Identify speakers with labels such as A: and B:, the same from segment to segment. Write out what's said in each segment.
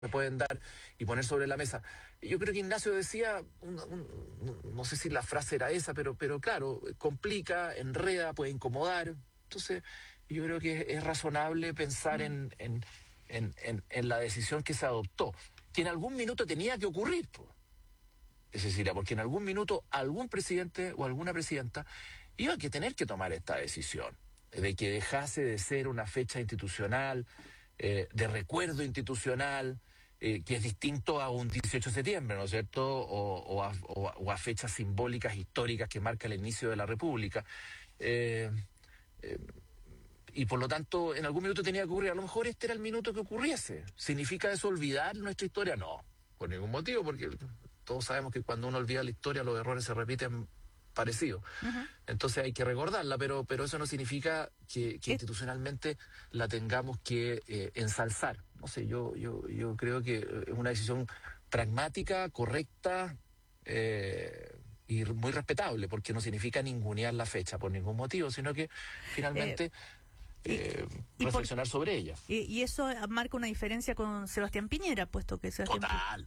A: me pueden dar y poner sobre la mesa. Yo creo que Ignacio decía, no sé si la frase era esa, pero claro, complica, enreda, puede incomodar. Entonces, yo creo que es razonable pensar en la decisión que se adoptó, que en algún minuto tenía que ocurrir, pues. Es decir, porque en algún minuto algún presidente o alguna presidenta iba a tener que tomar esta decisión, de que dejase de ser una fecha institucional, de recuerdo institucional, que es distinto a un 18 de septiembre, ¿no es cierto? O a fechas simbólicas, históricas que marcan el inicio de la República. Y por lo tanto, en algún minuto tenía que ocurrir. A lo mejor este era el minuto que ocurriese. ¿Significa eso olvidar nuestra historia? No, por ningún motivo, porque todos sabemos que cuando uno olvida la historia, los errores se repiten parecidos. Uh-huh. Entonces hay que recordarla, pero eso no significa que institucionalmente la tengamos que ensalzar. No sé, yo creo que es una decisión pragmática, correcta, y muy respetable, porque no significa ningunear la fecha por ningún motivo, sino que finalmente reflexionar sobre ella.
B: Y eso marca una diferencia con Sebastián Piñera, puesto que Sebastián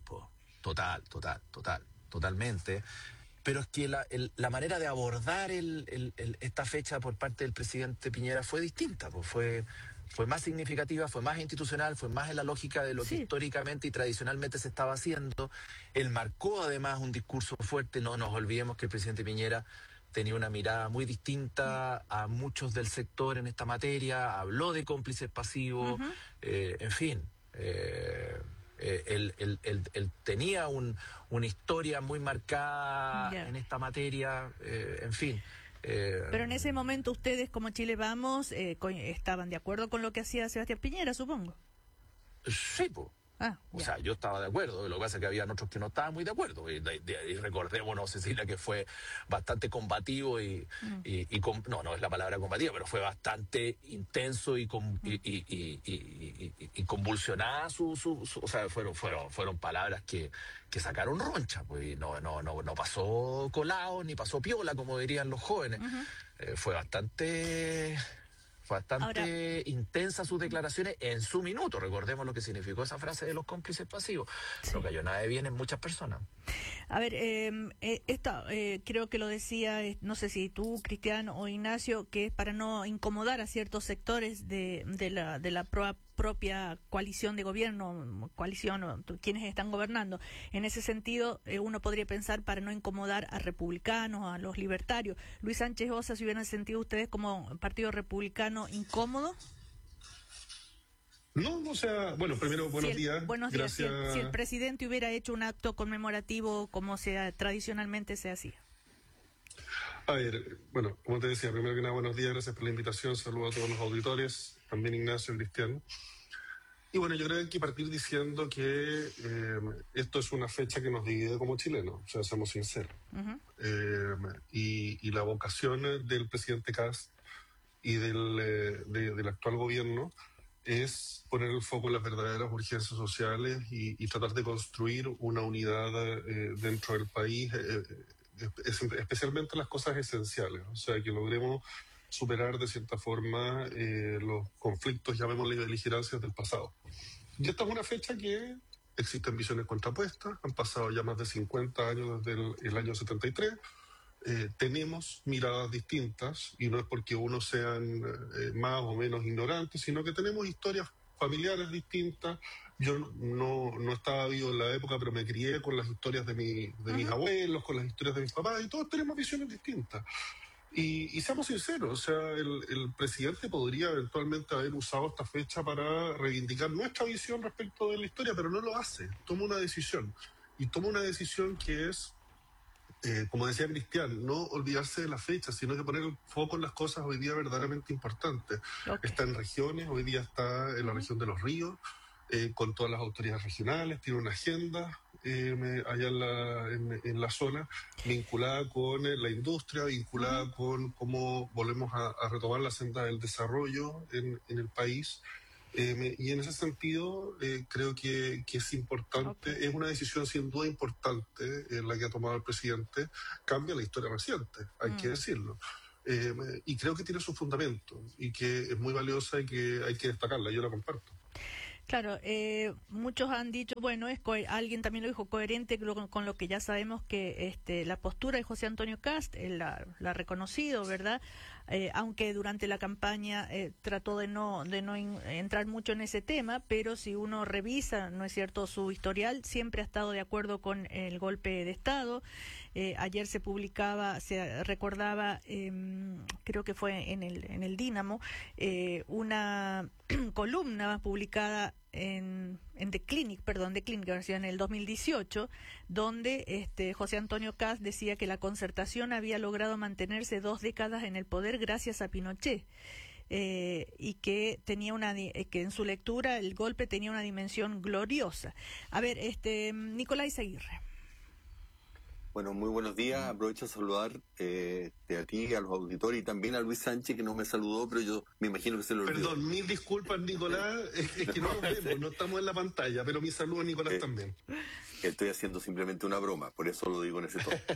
A: totalmente. Pero es que la manera de abordar esta fecha por parte del presidente Piñera fue distinta, pues fue más significativa, fue más institucional, fue más en la lógica de lo que históricamente y tradicionalmente se estaba haciendo. Él marcó además un discurso fuerte. No nos olvidemos que el presidente Piñera tenía una mirada muy distinta a muchos del sector en esta materia, habló de cómplices pasivos, en fin. Él tenía una historia muy marcada en esta materia, en fin.
B: Pero en ese momento ustedes, como Chile Vamos, estaban de acuerdo con lo que hacía Sebastián Piñera, supongo.
A: Sí, pues. O sea, yo estaba de acuerdo, lo que pasa es que había otros que no estaban muy de acuerdo, y recordémonos, Cecilia, que fue bastante combativo no es la palabra combativa, pero fue bastante intenso y convulsionada o sea, fueron palabras que sacaron roncha, pues, y no pasó colado, ni pasó piola, como dirían los jóvenes. Fue bastante intensa sus declaraciones en su minuto. Recordemos lo que significó esa frase de los cómplices pasivos. No cayó nada de bien en muchas personas.
B: A ver, creo que lo decía, no sé si tú, Cristian o Ignacio, que es para no incomodar a ciertos sectores de la propia coalición de gobierno, quienes están gobernando. En ese sentido, uno podría pensar para no incomodar a republicanos, a los libertarios. Luis Sánchez Osa, ¿se hubieran sentido ustedes como partido republicano incómodo?
C: No, o sea, bueno, primero, buenos días.
B: Buenos días. Si el presidente hubiera hecho un acto conmemorativo como tradicionalmente se hacía.
C: A ver, bueno, como te decía, primero que nada, buenos días, gracias por la invitación, saludos a todos los auditores, también Ignacio, Cristian. Y bueno, yo creo que hay que partir diciendo que esto es una fecha que nos divide como chilenos, o sea, seamos sinceros. Y la vocación del presidente Kast y del actual gobierno es poner el foco en las verdaderas urgencias sociales y tratar de construir una unidad dentro del país, especialmente las cosas esenciales, o sea, que logremos superar de cierta forma los conflictos, llamémosle, beligerancias del pasado. Y esta es una fecha que existen visiones contrapuestas, han pasado ya más de 50 años desde el año 73, tenemos miradas distintas, y no es porque unos sean más o menos ignorantes, sino que tenemos historias familiares distintas. Yo no estaba vivo en la época, pero me crié con las historias de mis abuelos, con las historias de mis papás, y todos tenemos visiones distintas. Y seamos sinceros, o sea, el presidente podría eventualmente haber usado esta fecha para reivindicar nuestra visión respecto de la historia, pero no lo hace, toma una decisión. Y toma una decisión que es, como decía Cristian, no olvidarse de la fecha, sino que poner el foco en las cosas hoy día verdaderamente importantes. Está en regiones, hoy día está en la región de Los Ríos, con todas las autoridades regionales, tiene una agenda allá en la zona vinculada con la industria, vinculada con cómo volvemos a retomar la senda del desarrollo en el país. Y en ese sentido creo que es importante, es una decisión sin duda importante la que ha tomado el presidente, cambia la historia reciente, hay que decirlo. Y creo que tiene su fundamento y que es muy valiosa y que hay que destacarla, yo la comparto.
B: Claro, muchos han dicho, bueno, alguien también lo dijo, coherente con lo que ya sabemos que la postura de José Antonio Kast, él la ha reconocido, ¿verdad? Aunque durante la campaña trató de no entrar mucho en ese tema, pero si uno revisa, ¿no es cierto?, su historial, siempre ha estado de acuerdo con el golpe de Estado. Ayer se recordaba, creo que fue en el Dínamo, una columna publicada en The Clinic, en el 2018, donde José Antonio Kast decía que la Concertación había logrado mantenerse 2 décadas en el poder gracias a Pinochet. Y que que en su lectura el golpe tenía una dimensión gloriosa. A ver, Nicolás Aguirre.
D: Bueno, muy buenos días. Aprovecho a saludar a ti, a los auditores y también a Luis Sánchez, que no me saludó, pero yo me imagino que se lo olvidó.
C: Perdón, mil disculpas, Nicolás, es que no nos vemos, no estamos en la pantalla, pero mi saludo a Nicolás también.
D: Estoy haciendo simplemente una broma, por eso lo digo en ese tono.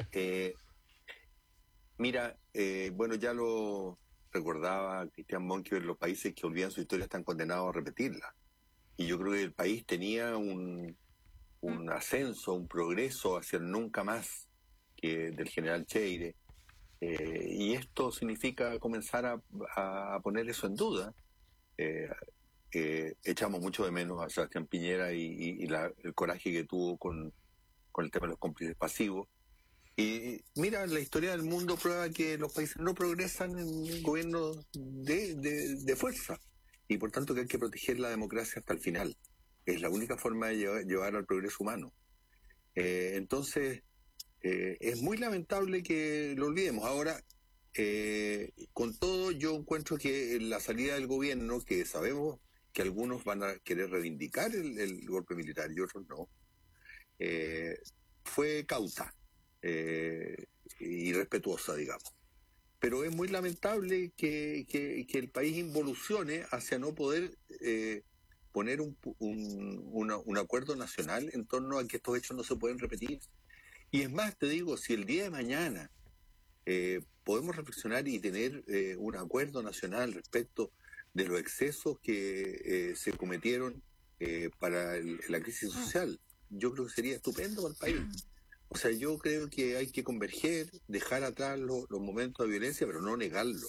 D: Mira, bueno, ya lo recordaba Cristian Monkeberg, los países que olvidan su historia están condenados a repetirla. Y yo creo que el país tenía un ascenso, un progreso hacia el nunca más del general Cheire, y esto significa comenzar a poner eso en duda. Echamos mucho de menos a Sebastián Piñera y el coraje que tuvo con el tema de los cómplices pasivos. Y mira, la historia del mundo prueba que los países no progresan en gobiernos de fuerza, y por tanto que hay que proteger la democracia hasta el final. Es la única forma de llevar al progreso humano. Entonces, es muy lamentable que lo olvidemos. Ahora, con todo, yo encuentro que la salida del gobierno, que sabemos que algunos van a querer reivindicar el golpe militar y otros no, fue cauta y respetuosa, digamos. Pero es muy lamentable que el país involucione hacia no poder poner un acuerdo nacional en torno a que estos hechos no se pueden repetir. Y es más, te digo, si el día de mañana podemos reflexionar y tener un acuerdo nacional respecto de los excesos que se cometieron para la crisis social, yo creo que sería estupendo para el país. O sea, yo creo que hay que converger, dejar atrás los momentos de violencia, pero no negarlo.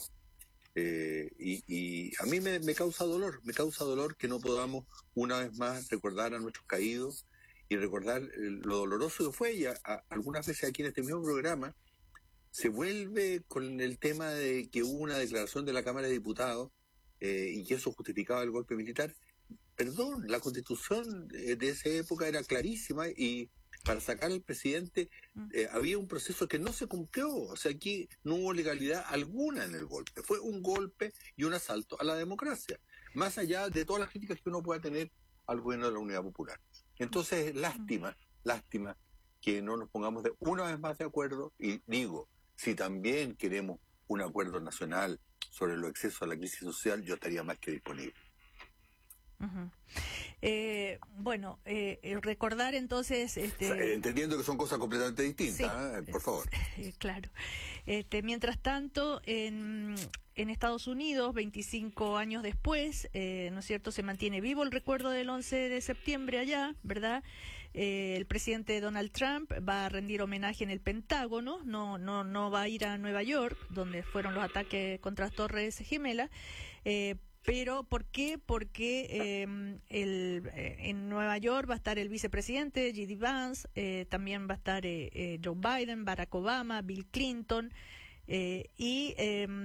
D: Y a mí me causa dolor que no podamos una vez más recordar a nuestros caídos y recordar lo doloroso que fue. Y algunas veces aquí en este mismo programa se vuelve con el tema de que hubo una declaración de la Cámara de Diputados y que eso justificaba el golpe militar. Perdón, la Constitución de esa época era clarísima y para sacar al presidente había un proceso que no se cumplió. O sea, aquí no hubo legalidad alguna en el golpe. Fue un golpe y un asalto a la democracia, más allá de todas las críticas que uno pueda tener al gobierno de la Unidad Popular. Entonces, lástima que no nos pongamos una vez más de acuerdo. Y digo, si también queremos un acuerdo nacional sobre los excesos a la crisis social, yo estaría más que disponible.
B: Uh-huh. Bueno, recordar entonces...
D: entendiendo que son cosas completamente distintas, sí, por favor.
B: Claro. Mientras tanto, en Estados Unidos, 25 años después, ¿no es cierto?, se mantiene vivo el recuerdo del 11 de septiembre allá, ¿verdad? El presidente Donald Trump va a rendir homenaje en el Pentágono, no va a ir a Nueva York, donde fueron los ataques contra las Torres Gemelas. Pero, ¿por qué? Porque en Nueva York va a estar el vicepresidente, J.D. Vance, también va a estar Joe Biden, Barack Obama, Bill Clinton, y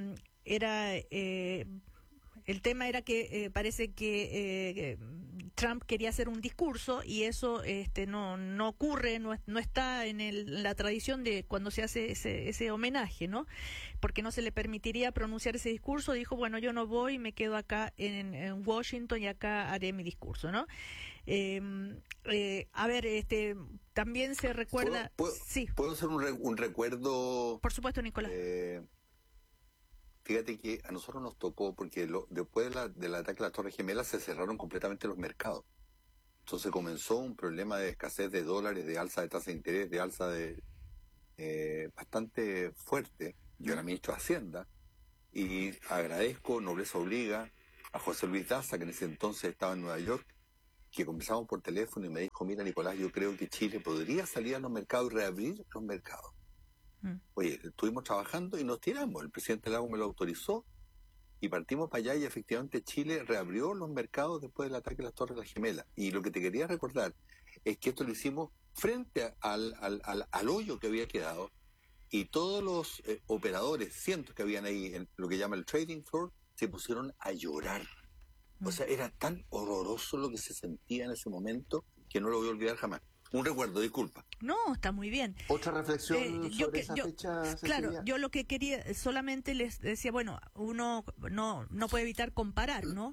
B: el tema era que parece que Trump quería hacer un discurso y eso no ocurre, no está en la tradición de cuando se hace ese homenaje, ¿no? Porque no se le permitiría pronunciar ese discurso. Dijo, bueno, yo no voy, me quedo acá en Washington y acá haré mi discurso, ¿no? A ver, también se recuerda...
D: Sí. ¿Puedo hacer un recuerdo?
B: Por supuesto, Nicolás.
D: Fíjate que a nosotros nos tocó, porque después del ataque a las Torres Gemelas se cerraron completamente los mercados. Entonces comenzó un problema de escasez de dólares, de alza de tasa de interés, de alza de bastante fuerte. Yo era ministro de Hacienda y agradezco, nobleza obliga, a José Luis Daza, que en ese entonces estaba en Nueva York, que conversamos por teléfono y me dijo, mira Nicolás, yo creo que Chile podría salir a los mercados y reabrir los mercados. Oye, estuvimos trabajando y nos tiramos, el presidente Lago me lo autorizó y partimos para allá y efectivamente Chile reabrió los mercados después del ataque a las Torres de la Gemela. Y lo que te quería recordar es que esto lo hicimos frente al hoyo que había quedado y todos los operadores, cientos que habían ahí en lo que llama el trading floor, se pusieron a llorar. O sea, era tan horroroso lo que se sentía en ese momento que no lo voy a olvidar jamás. Un recuerdo, disculpa.
B: No, está muy bien.
E: ¿Otra reflexión sobre esa fecha, Cecilia?
B: Claro, yo lo que quería, solamente les decía, bueno, uno no puede evitar comparar, ¿no?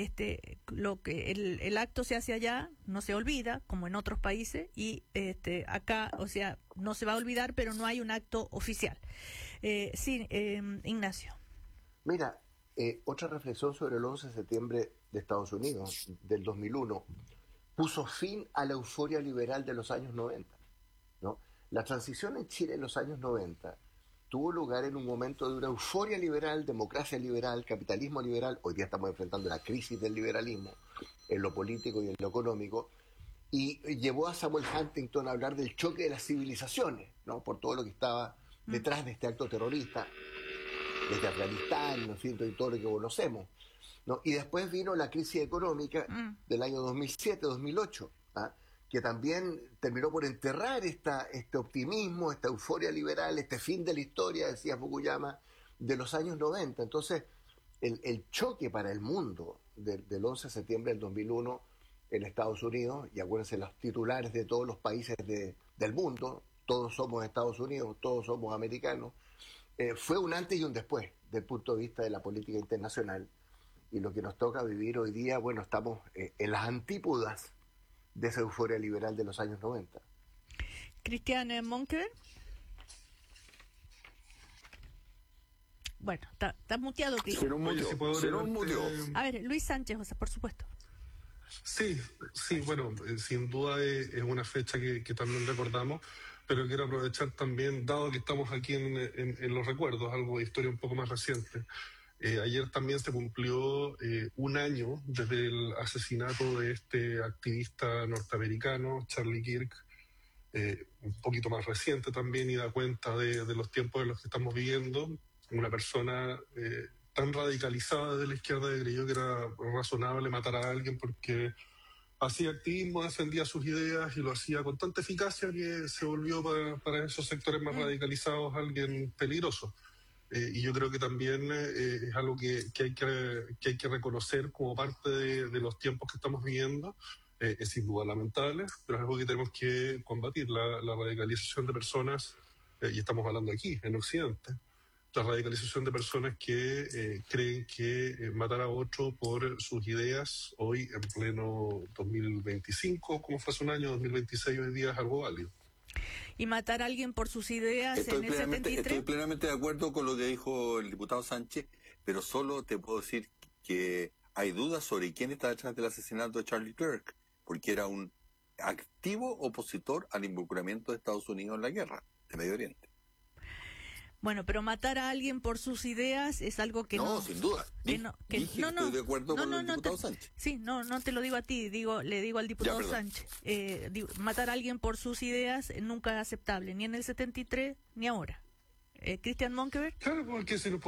B: Lo que el acto se hace allá, no se olvida, como en otros países, y acá, o sea, no se va a olvidar, pero no hay un acto oficial. Sí, Ignacio.
E: Mira, otra reflexión sobre el 11 de septiembre de Estados Unidos, del 2001, puso fin a la euforia liberal de los años 90, ¿no? La transición en Chile en los años 90 tuvo lugar en un momento de una euforia liberal, democracia liberal, capitalismo liberal. Hoy día estamos enfrentando la crisis del liberalismo en lo político y en lo económico, y llevó a Samuel Huntington a hablar del choque de las civilizaciones, ¿no? Por todo lo que estaba detrás de este acto terrorista, desde Afganistán, ¿no es cierto?, y todo lo que conocemos, ¿no? Y después vino la crisis económica del año 2007-2008, ¿ah? Que también terminó por enterrar este optimismo, esta euforia liberal, este fin de la historia, decía Fukuyama, de los años 90. Entonces, el choque para el mundo del 11 de septiembre del 2001 en Estados Unidos, y acuérdense los titulares de todos los países del mundo, todos somos Estados Unidos, todos somos americanos, fue un antes y un después del punto de vista de la política internacional. Y lo que nos toca vivir hoy día, bueno, estamos en las antípodas de esa euforia liberal de los años 90.
B: Cristian Monkever. Bueno, está muteado, Cristian.
C: Se nos murió.
B: A ver, Luis Sánchez, o sea, por supuesto.
C: Sí, bueno, sin duda es una fecha que también recordamos, pero quiero aprovechar también, dado que estamos aquí en los recuerdos, algo de historia un poco más reciente. Ayer también se cumplió un año desde el asesinato de este activista norteamericano, Charlie Kirk, un poquito más reciente también, y da cuenta de los tiempos en los que estamos viviendo. Una persona tan radicalizada de la izquierda que creyó que era razonable matar a alguien porque hacía activismo, defendía sus ideas y lo hacía con tanta eficacia que se volvió para esos sectores más radicalizados alguien peligroso. Y yo creo que también es algo que hay que reconocer como parte de los tiempos que estamos viviendo. Es sin duda lamentable, pero es algo que tenemos que combatir, la radicalización de personas, y estamos hablando aquí, en Occidente, la radicalización de personas que creen que matar a otro por sus ideas hoy en pleno 2025, como fue hace un año, 2026 hoy día es algo válido.
B: Y matar a alguien por sus ideas en el 73.
D: Estoy plenamente de acuerdo con lo que dijo el diputado Sánchez, pero solo te puedo decir que hay dudas sobre quién está detrás del asesinato de Charlie Kirk, porque era un activo opositor al involucramiento de Estados Unidos en la guerra de Medio Oriente.
B: Bueno, pero matar a alguien por sus ideas es algo que no...
D: sin duda. Estoy de acuerdo con el diputado Sánchez.
B: Sí, no te lo digo a ti, le digo al diputado Sánchez. Matar a alguien por sus ideas nunca es aceptable, ni en el 73 ni ahora. Cristian Monkever.
C: Claro, porque si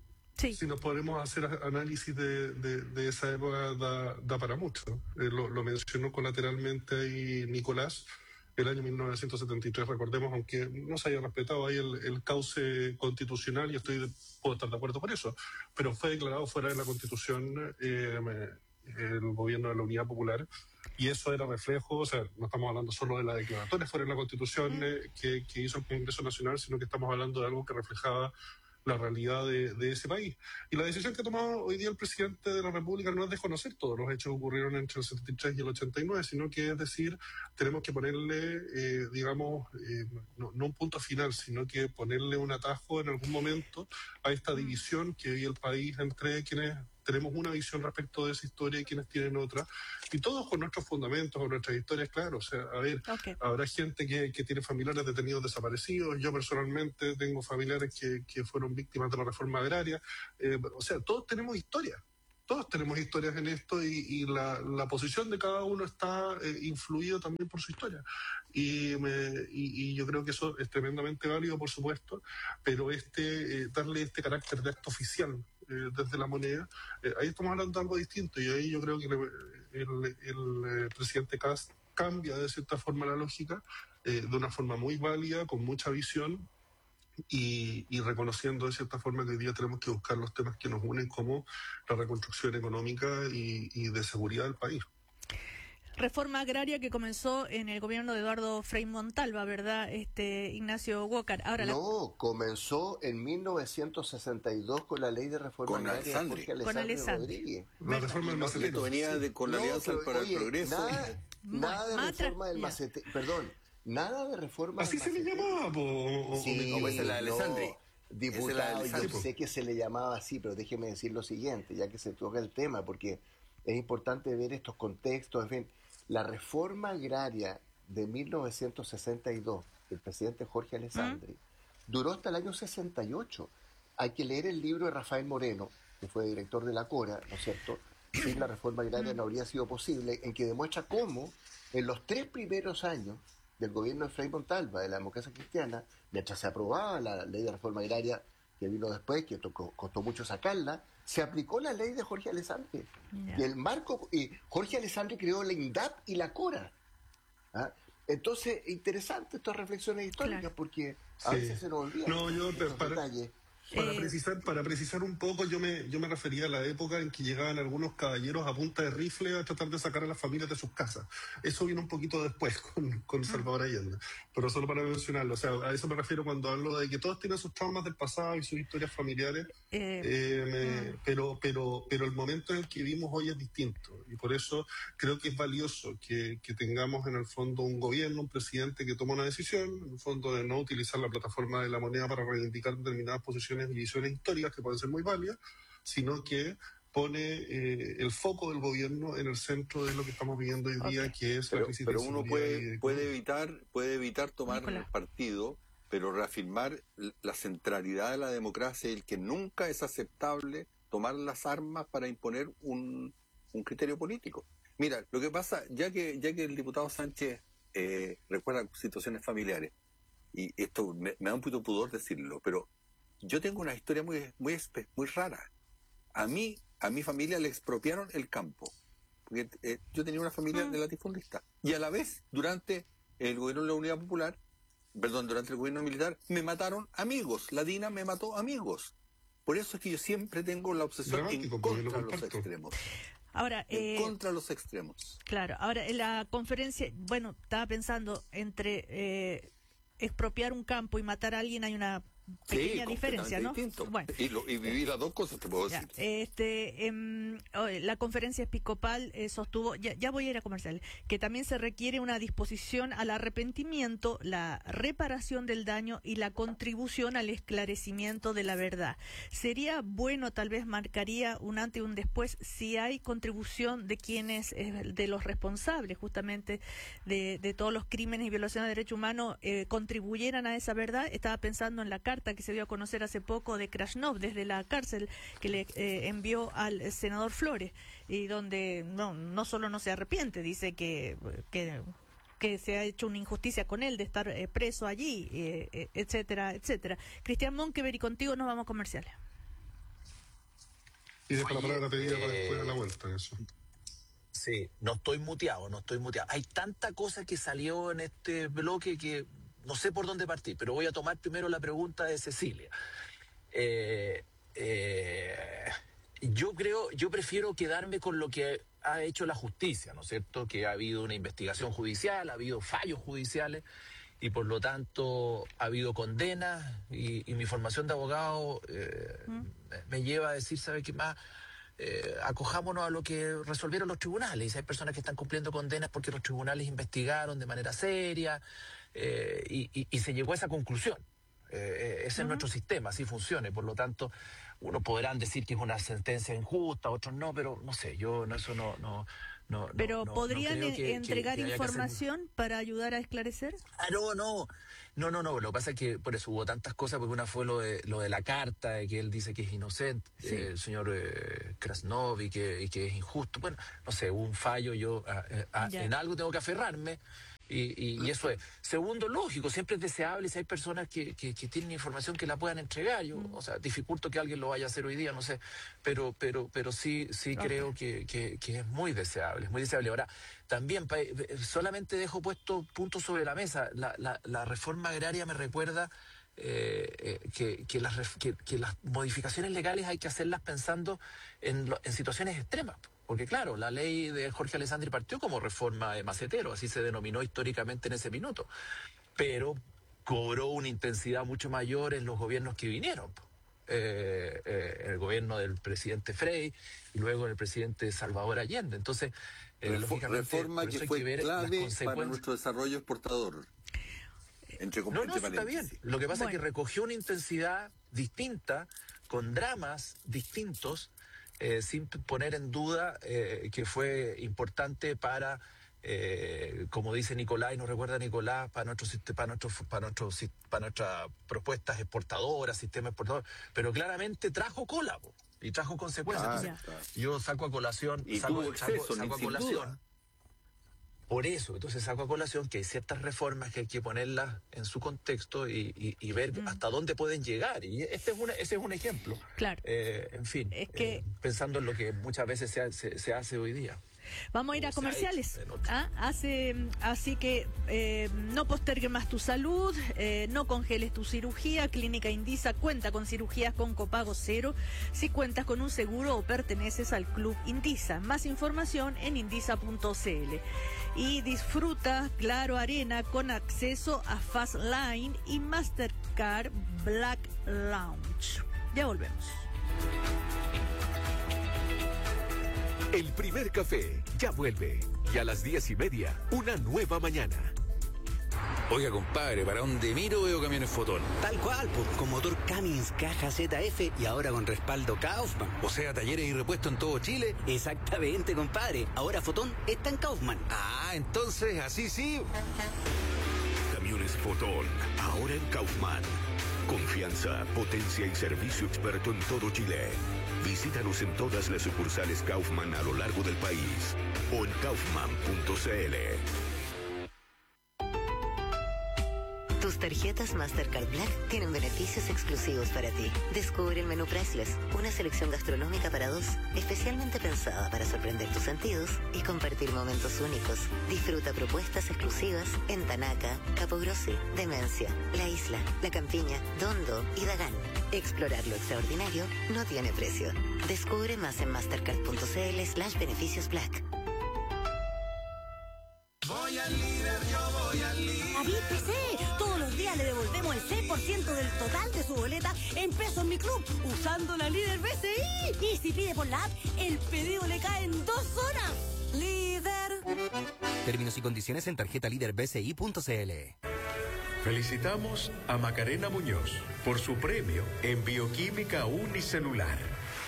C: nos podemos hacer análisis de esa época da para mucho. Lo mencionó colateralmente ahí Nicolás. El año 1973, recordemos, aunque no se haya respetado ahí el cauce constitucional, y puedo estar de acuerdo con eso, pero fue declarado fuera de la Constitución el gobierno de la Unidad Popular, y eso era reflejo, o sea, no estamos hablando solo de la declaratoria fuera de la Constitución que hizo el Congreso Nacional, sino que estamos hablando de algo que reflejaba la realidad de ese país. Y la decisión que ha tomado hoy día el presidente de la República no es desconocer todos los hechos que ocurrieron entre el 73 y el 89, sino que es decir, tenemos que ponerle, no un punto final, sino que ponerle un atajo en algún momento a esta división que vive el país entre quienes tenemos una visión respecto de esa historia y quienes tienen otra, y todos con nuestros fundamentos, con nuestras historias, claro. O sea, a ver, habrá gente que tiene familiares detenidos desaparecidos, yo personalmente tengo familiares que fueron víctimas de la reforma agraria, o sea, todos tenemos historia. todos tenemos historias en esto y la posición de cada uno está influida también por su historia. Y yo creo que eso es tremendamente válido, por supuesto, pero darle este carácter de acto oficial desde la moneda, ahí estamos hablando de algo distinto, y ahí yo creo que el presidente Kast cambia de cierta forma la lógica, de una forma muy válida, con mucha visión, y reconociendo de cierta forma que hoy día tenemos que buscar los temas que nos unen, como la reconstrucción económica y de seguridad del país.
B: Reforma agraria que comenzó en el gobierno de Eduardo Frei Montalva, ¿verdad, Ignacio Walker? Ahora
E: comenzó en 1962 con la ley de reforma agraria de Jorge Alessandri Rodríguez.
C: La reforma del Macetero.
D: Esto venía con la Alianza para el Progreso.
E: Nada de reforma del Macetero, perdón. Nada de reforma.
C: Así se le llamaba,
E: sí,
D: esa es la de Alessandri.
E: Diputado, yo sé que se le llamaba así, pero déjeme decir lo siguiente, ya que se toca el tema, porque es importante ver estos contextos. En fin, la reforma agraria de 1962 del presidente Jorge Alessandri duró hasta el año 68. Hay que leer el libro de Rafael Moreno, que fue director de la Cora, ¿no es cierto? Sin la reforma agraria no habría sido posible, en que demuestra cómo en los 3 primeros años del gobierno de Frei Montalva, de la democracia cristiana, mientras se aprobaba la ley de reforma agraria que vino después, que costó mucho sacarla, se aplicó la ley de Jorge Alessandri. Y el marco, y Jorge Alessandri creó la INDAP y la CORA. ¿Ah? Entonces, interesante estas reflexiones históricas, porque a veces se nos olvidan detalles.
C: Para precisar un poco, yo me refería a la época en que llegaban algunos caballeros a punta de rifle a tratar de sacar a las familias de sus casas. Eso vino un poquito después con Salvador Allende, pero solo para mencionarlo. O sea, a eso me refiero cuando hablo de que todos tienen sus traumas del pasado y sus historias familiares, pero el momento en el que vivimos hoy es distinto, y por eso creo que es valioso que tengamos en el fondo un gobierno, un presidente que toma una decisión, en el fondo, de no utilizar la plataforma de la moneda para reivindicar determinadas posiciones y visiones históricas que pueden ser muy válidas, sino que pone el foco del gobierno en el centro de lo que estamos viviendo hoy día, que es la crisis de seguridad.
D: Pero uno puede evitar tomar partido, pero reafirmar la centralidad de la democracia, y el que nunca es aceptable tomar las armas para imponer un criterio político. Mira, lo que pasa, ya que el diputado Sánchez recuerda situaciones familiares, y esto me da un poquito de pudor decirlo, pero yo tengo una historia muy rara. A mi familia le expropiaron el campo, porque yo tenía una familia de latifundistas, y a la vez, durante el gobierno de la Unidad Popular, durante el gobierno militar, me mataron amigos. La DINA me mató amigos. Por eso es que yo siempre tengo la obsesión en contra los extremos.
B: Ahora,
D: contra los extremos.
B: Claro, ahora en la conferencia, bueno, estaba pensando, entre expropiar un campo y matar a alguien hay una pequeña diferencia, ¿no?
D: Bueno, y vivir las dos cosas, te puedo decir.
B: La conferencia episcopal sostuvo, ya voy a ir a comercial, que también se requiere una disposición al arrepentimiento, la reparación del daño y la contribución al esclarecimiento de la verdad. Sería bueno, tal vez marcaría un antes y un después, si hay contribución de quienes, de los responsables justamente de todos los crímenes y violaciones de derechos humanos, contribuyeran a esa verdad. Estaba pensando en la carta que se dio a conocer hace poco de Krasnov desde la cárcel, que le envió al senador Flores, y donde no solo no se arrepiente, dice que se ha hecho una injusticia con él de estar preso allí, etcétera, etcétera. Cristian Monkever, y contigo nos vamos a comerciales.
C: Y dejo la palabra pedida para después de la vuelta, eso.
A: Sí, no estoy muteado. Hay tanta cosa que salió en este bloque que no sé por dónde partir, pero voy a tomar primero la pregunta de Cecilia. Yo prefiero quedarme con lo que ha hecho la justicia, ¿no es cierto? Que ha habido una investigación judicial, ha habido fallos judiciales, y por lo tanto ha habido condenas, y mi formación de abogado me lleva a decir, ¿sabe qué más? Acojámonos a lo que resolvieron los tribunales. Hay personas que están cumpliendo condenas porque los tribunales investigaron de manera seria, y se llegó a esa conclusión. Ese es nuestro sistema, así funciona. Por lo tanto, unos podrán decir que es una sentencia injusta, otros no, pero no sé, yo eso no.
B: Pero ¿podrían
A: creo
B: entregar
A: que haya que hacer-
B: información para ayudar a esclarecer?
A: No. Lo que pasa es que por eso hubo tantas cosas, porque una fue lo de la carta, de que él dice que es inocente,
B: Sí.
A: el señor Krasnov, y que es injusto. Bueno, no sé, hubo un fallo, yo
B: Ya.
A: en algo tengo que aferrarme. Y eso es. Segundo, lógico, siempre es deseable si hay personas que tienen información que la puedan entregar. Yo, o sea, dificulto que alguien lo vaya a hacer hoy día, no sé, pero sí creo que es muy deseable, es muy deseable. Ahora, también solamente dejo puesto puntos sobre la mesa. La reforma agraria me recuerda que las modificaciones legales hay que hacerlas pensando en situaciones extremas. Porque claro, la ley de Jorge Alessandri partió como reforma de macetero, así se denominó históricamente en ese minuto, pero cobró una intensidad mucho mayor en los gobiernos que vinieron. El gobierno del presidente Frei y luego el presidente Salvador Allende. Entonces, lógicamente,
D: reforma
A: por eso
D: que
A: hay
D: fue
A: ver las
D: clave para
A: consecuencias.
D: nuestro desarrollo exportador. Entre
A: No,
D: entre
A: está bien.
D: paréntesis.
A: Lo que pasa es que
B: Bueno.
A: recogió una intensidad distinta, con dramas distintos, sin poner en duda que fue importante para, como dice Nicolás, y nos recuerda Nicolás, para nuestras propuestas exportadoras, sistema exportador. Pero claramente trajo cola, po, y trajo consecuencias.
D: Claro,
A: Entonces,
D: claro.
A: yo saco a colación,
D: Y
A: saco
D: tuvo exceso,
A: a
D: sin
A: colación.
D: duda.
A: Por eso, entonces saco a colación que hay ciertas reformas que hay que ponerlas en su contexto y ver hasta dónde pueden llegar. Y ese es un ejemplo.
B: Claro.
A: En fin,
B: Es que-
A: pensando en lo que muchas veces se hace hoy día.
B: Vamos a ir a
A: O sea,
B: comerciales.
A: en otro.
B: Así que no postergues más tu salud, no congeles tu cirugía. Clínica Indisa cuenta con cirugías con copago cero si cuentas con un seguro o perteneces al Club Indisa. Más información en indisa.cl. Y disfruta Claro Arena con acceso a Fast Line y Mastercard Black Lounge. Ya volvemos.
F: El primer café ya vuelve. Y a las 10:30, una nueva mañana.
G: Oiga, compadre, ¿para dónde miro veo camiones Fotón?
H: Tal cual, pues, con motor Cummins Caja ZF y ahora con respaldo Kaufman.
G: O sea, talleres y repuestos en todo Chile.
H: Exactamente, compadre. Ahora Fotón está en Kaufman.
G: Ah, entonces, así sí.
F: Camiones Fotón, ahora en Kaufman. Confianza, potencia y servicio experto en todo Chile. Visítanos en todas las sucursales Kaufman a lo largo del país o en kaufman.cl.
I: Tus tarjetas Mastercard Black tienen beneficios exclusivos para ti. Descubre el menú Priceless, una selección gastronómica para dos, especialmente pensada para sorprender tus sentidos y compartir momentos únicos. Disfruta propuestas exclusivas en Tanaca, Capogrossi, Demencia, La Isla, La Campiña, Dondo y Dagán. Explorar lo extraordinario no tiene precio. Descubre más en mastercard.cl/beneficios Black.
J: David PC, todos los días le devolvemos el 6% del total de su boleta en pesos Mi Club, usando la Líder BCI. Y si pide por la app, el pedido le cae en 2 horas. Líder.
H: Términos y condiciones en tarjetalíderbci.cl.
K: Felicitamos a Macarena Muñoz por su premio en Bioquímica Unicelular.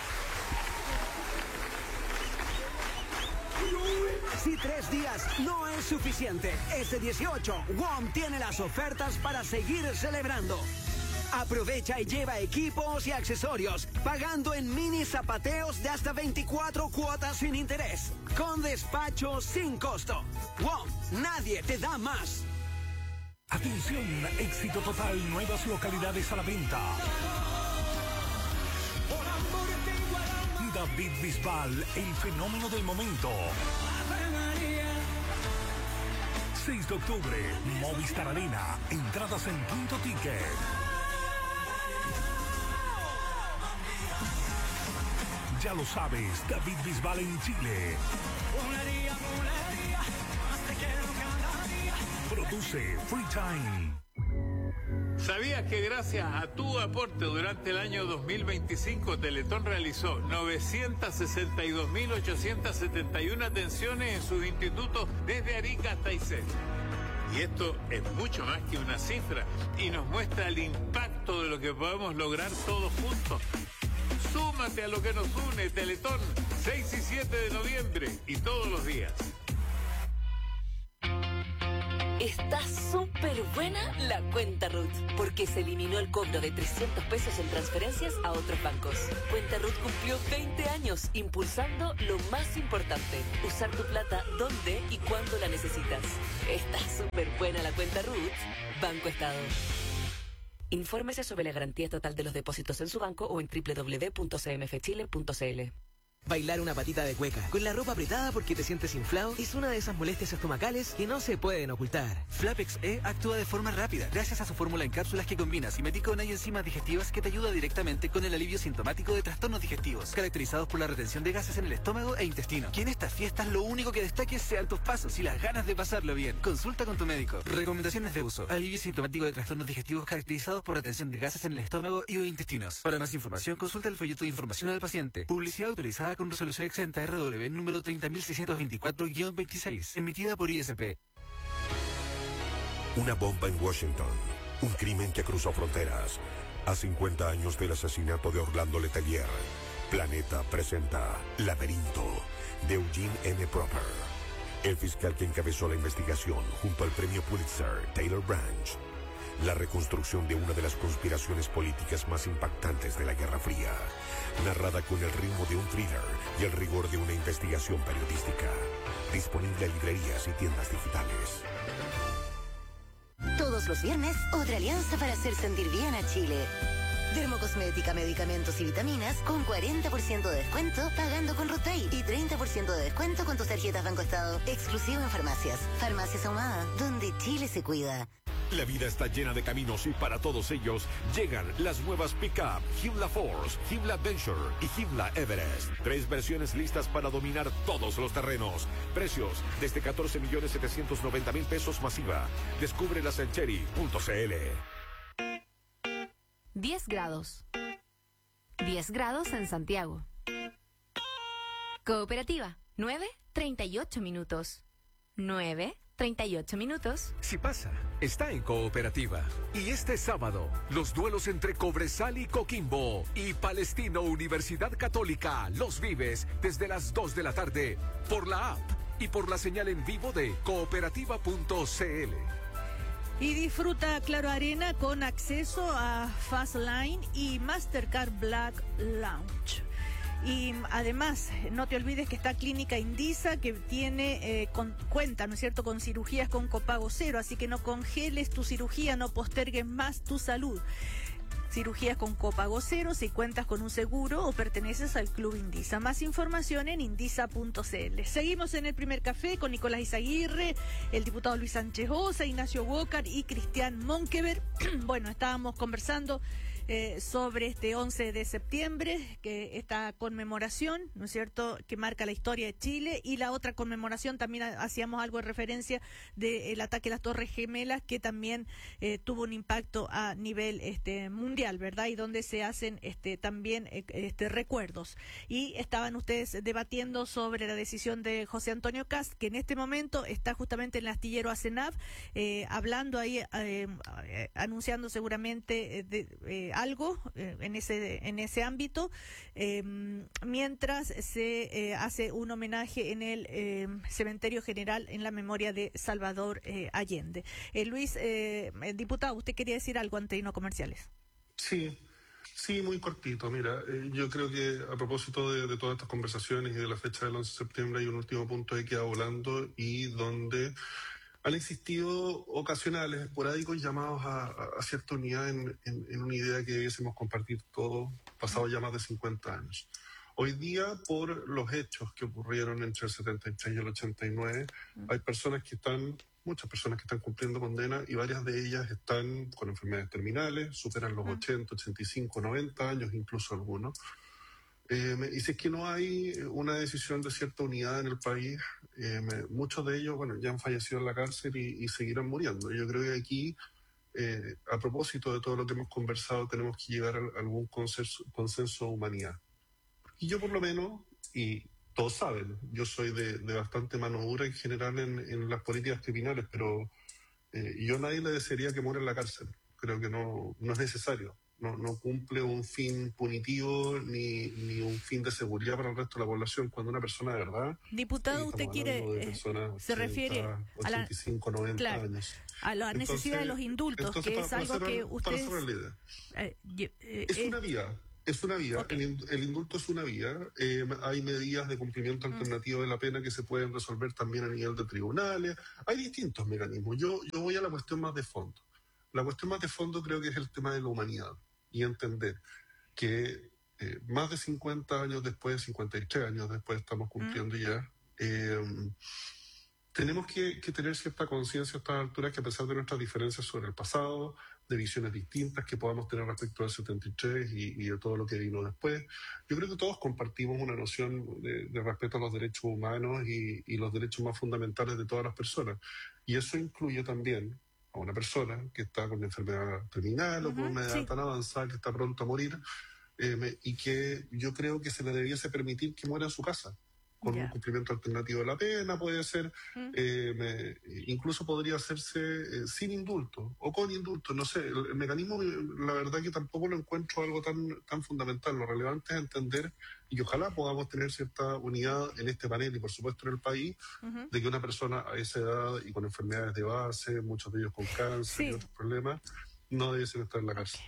L: Si 3 días no es suficiente, este 18, WOM tiene las ofertas para seguir celebrando. Aprovecha y lleva equipos y accesorios, pagando en mini zapateos de hasta 24 cuotas sin interés, con despacho sin costo. WOM, nadie te da más.
M: Atención, éxito total, nuevas localidades a la venta. David Bisbal, el fenómeno del momento. 6 de octubre, Movistar Arena, entradas en Punto Ticket. Ya lo sabes, David Bisbal en Chile. Produce Free Time.
N: ¿Sabías que gracias a tu aporte durante el año 2025 Teletón realizó 962.871 atenciones en sus institutos desde Arica hasta Aysén? Y esto es mucho más que una cifra y nos muestra el impacto de lo que podemos lograr todos juntos. Súmate a lo que nos une, Teletón, 6 y 7 de noviembre y todos los días.
O: Está súper buena la cuenta RUT, porque se eliminó el cobro de 300 pesos en transferencias a otros bancos. Cuenta RUT cumplió 20 años impulsando lo más importante, usar tu plata donde y cuando la necesitas. Está súper buena la cuenta RUT. Banco Estado. Infórmese sobre la garantía total de los depósitos en su banco o en www.cmfchile.cl.
P: Bailar una patita de cueca con la ropa apretada porque te sientes inflado es una de esas molestias estomacales que no se pueden ocultar.
Q: Flapex E actúa de forma rápida gracias a su fórmula en cápsulas que combina simeticona y enzimas digestivas que te ayuda directamente con el alivio sintomático de trastornos digestivos, caracterizados por la retención de gases en el estómago e intestino. Que en estas fiestas lo único que destaque sean tus pasos y las ganas de pasarlo bien. Consulta con tu médico. Recomendaciones de uso. Alivio sintomático de trastornos digestivos caracterizados por retención de gases en el estómago y o intestinos. Para más información, consulta el folleto de información al paciente. Publicidad autorizada con resolución exenta RW número 30.624-26, emitida por ISP.
F: Una bomba en Washington. Un crimen que cruzó fronteras. A 50 años del asesinato de Orlando Letelier, Planeta presenta Laberinto, de Eugene N. Proper. El fiscal que encabezó la investigación junto al premio Pulitzer, Taylor Branch. La reconstrucción de una de las conspiraciones políticas más impactantes de la Guerra Fría, narrada con el ritmo de un thriller y el rigor de una investigación periodística. Disponible en librerías y tiendas digitales.
I: Todos los viernes, otra alianza para hacer sentir bien a Chile. Dermocosmética, medicamentos y vitaminas con 40% de descuento pagando con RUTPAY y 30% de descuento con tus tarjetas Banco Estado. Exclusivo en farmacias. Farmacias Ahumada, donde Chile se cuida.
F: La vida está llena de caminos y para todos ellos llegan las nuevas pick-up Hyundai Force, Hyundai Adventure y Hyundai Everest. 3 versiones listas para dominar todos los terrenos. Precios desde 14.790.000 pesos masiva. Descúbrelas en Chery.cl.
R: 10 grados. 10 grados en Santiago. Cooperativa, 9:38 minutos. 9:38 minutos.
K: Si pasa, está en Cooperativa. Y este sábado, los duelos entre Cobresal y Coquimbo y Palestino Universidad Católica los vives desde las 2 de la tarde por la app y por la señal en vivo de cooperativa.cl.
B: Y disfruta Claro Arena con acceso a Fastline y Mastercard Black Lounge. Y además, no te olvides que está Clínica Indisa, que tiene cuenta, ¿no es cierto?, con cirugías con copago cero, así que no congeles tu cirugía, no postergues más tu salud. Cirugías con copago cero si cuentas con un seguro o perteneces al Club Indisa. Más información en indisa.cl. Seguimos en el primer café con Nicolás Izaguirre, el diputado Luis Sánchez Osa, Ignacio Walker y Cristian Monkever. Bueno, estábamos conversando sobre este 11 de septiembre, que esta conmemoración, ¿no es cierto?, que marca la historia de Chile, y la otra conmemoración también hacíamos algo de referencia del ataque a las Torres Gemelas, que también tuvo un impacto a nivel mundial, ¿verdad? Y donde se hacen también recuerdos. Y estaban ustedes debatiendo sobre la decisión de José Antonio Kast, que en este momento está justamente en el astillero ACENAV, hablando ahí, anunciando seguramente algo en ese ámbito, mientras se hace un homenaje en el Cementerio General en la memoria de Salvador Allende. Luis, diputado, ¿usted quería decir algo antes de irnos comerciales?
C: Sí, muy cortito. Mira, yo creo que a propósito de todas estas conversaciones y de la fecha del 11 de septiembre hay un último punto que queda volando y donde han existido ocasionales, esporádicos llamados a cierta unidad en una idea que debiésemos compartir todos, pasado ya más de 50 años. Hoy día, por los hechos que ocurrieron entre el 73 y el 89, hay muchas personas que están cumpliendo condena y varias de ellas están con enfermedades terminales, superan los 80, 85, 90 años, incluso algunos. Y si es que no hay una decisión de cierta unidad en el país, muchos de ellos, ya han fallecido en la cárcel y seguirán muriendo. Yo creo que aquí, a propósito de todo lo que hemos conversado, tenemos que llegar a algún consenso de humanidad. Y yo por lo menos, y todos saben, yo soy de bastante mano dura en general en las políticas criminales, pero Yo a nadie le desearía que muera en la cárcel. Creo que no es necesario. No cumple un fin punitivo ni un fin de seguridad para el resto de la población. Cuando una persona de verdad...
B: Diputado, usted quiere... se refiere
C: 85, 90
B: claro,
C: años.
B: A la necesidad de los indultos, que es algo que ustedes...
C: Es una vía. Es una vía, okay. El indulto es una vía. Hay medidas de cumplimiento alternativo de la pena que se pueden resolver también a nivel de tribunales. Hay distintos mecanismos. Yo voy a la cuestión más de fondo. La cuestión más de fondo creo que es el tema de la humanidad y entender que más de 50 años después, 53 años después estamos cumpliendo ya, tenemos que tener cierta conciencia a estas alturas que a pesar de nuestras diferencias sobre el pasado, de visiones distintas que podamos tener respecto al 73 y de todo lo que vino después, yo creo que todos compartimos una noción de respeto a los derechos humanos y los derechos más fundamentales de todas las personas. Y eso incluye también a una persona que está con enfermedad terminal o con una edad tan avanzada que está pronto a morir, y que yo creo que se le debiese permitir que muera en su casa, con un cumplimiento alternativo de la pena, puede ser, incluso podría hacerse sin indulto o con indulto, no sé, el mecanismo, la verdad que tampoco lo encuentro algo tan fundamental. Lo relevante es entender, y ojalá podamos tener cierta unidad en este panel y por supuesto en el país, de que una persona a esa edad y con enfermedades de base, muchos de ellos con cáncer y otros problemas, no debiesen estar en la cárcel.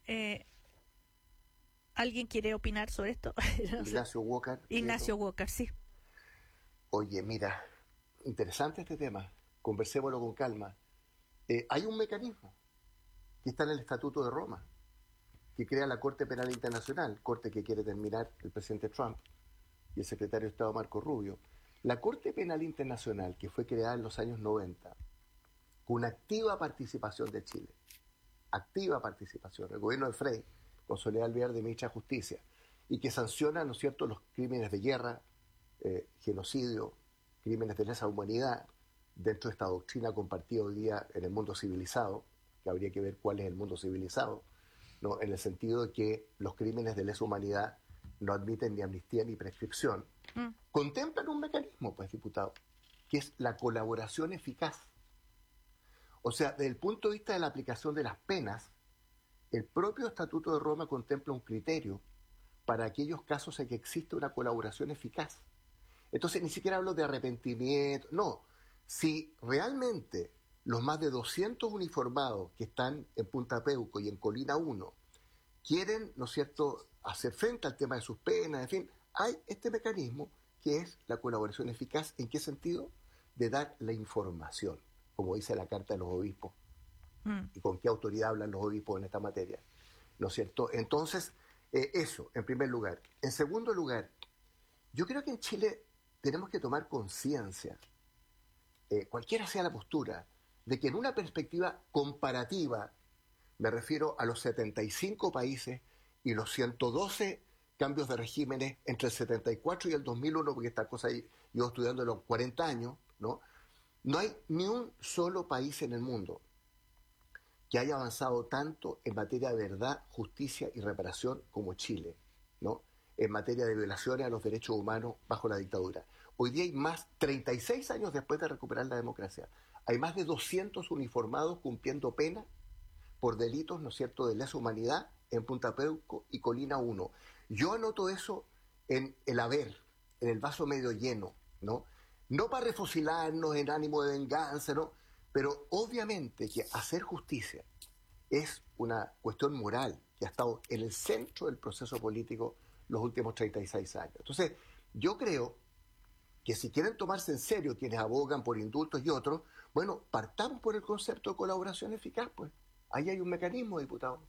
B: ¿Alguien quiere opinar sobre esto?
E: Ignacio Walker.
B: Ignacio Walker, sí.
E: Oye, mira, interesante este tema. Conversémoslo con calma. Hay un mecanismo que está en el Estatuto de Roma, que crea la Corte Penal Internacional, corte que quiere terminar el presidente Trump y el secretario de Estado Marco Rubio. La Corte Penal Internacional, que fue creada en los años 90, con activa participación de Chile, activa participación, el gobierno de Frey, con Soledad Alvear de Ministra de Justicia, y que sanciona, ¿no es cierto?, los crímenes de guerra, genocidio, crímenes de lesa humanidad, dentro de esta doctrina compartida hoy día en el mundo civilizado, que habría que ver cuál es el mundo civilizado, ¿no?, en el sentido de que los crímenes de lesa humanidad no admiten ni amnistía ni prescripción, contemplan un mecanismo, pues, diputado, que es la colaboración eficaz. O sea, desde el punto de vista de la aplicación de las penas, el propio Estatuto de Roma contempla un criterio para aquellos casos en que existe una colaboración eficaz. Entonces, ni siquiera hablo de arrepentimiento, no. Si realmente los más de 200 uniformados que están en Punta Peuco y en Colina 1 quieren, ¿no es cierto?, hacer frente al tema de sus penas, en fin, hay este mecanismo que es la colaboración eficaz. ¿En qué sentido? De dar la información, como dice la Carta de los Obispos. ¿Y con qué autoridad hablan los obispos en esta materia? ¿No es cierto? Entonces, eso, en primer lugar. En segundo lugar, yo creo que en Chile tenemos que tomar conciencia, cualquiera sea la postura, de que en una perspectiva comparativa, me refiero a los 75 países y los 112 cambios de regímenes entre el 74 y el 2001, porque esta cosa llevo estudiando los 40 años, ¿no? No hay ni un solo país en el mundo que haya avanzado tanto en materia de verdad, justicia y reparación como Chile, ¿no?, en materia de violaciones a los derechos humanos bajo la dictadura. Hoy día hay más, 36 años después de recuperar la democracia, hay más de 200 uniformados cumpliendo pena por delitos, ¿no es cierto?, de lesa humanidad en Punta Peuco y Colina 1. Yo anoto eso en el haber, en el vaso medio lleno, ¿no? No para refocilarnos en ánimo de venganza, ¿no?, pero obviamente que hacer justicia es una cuestión moral que ha estado en el centro del proceso político los últimos 36 años. Entonces, yo creo que si quieren tomarse en serio quienes abogan por indultos y otros, bueno, partamos por el concepto de colaboración eficaz, pues. Ahí hay un mecanismo, diputado.